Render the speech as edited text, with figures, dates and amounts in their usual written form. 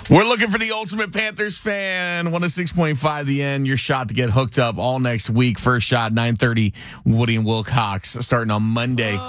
We're looking for the ultimate Panthers fan. 106.5 The End. Your shot to get hooked up all next week. First shot, 9:30. Woody and Wilcox starting on Monday.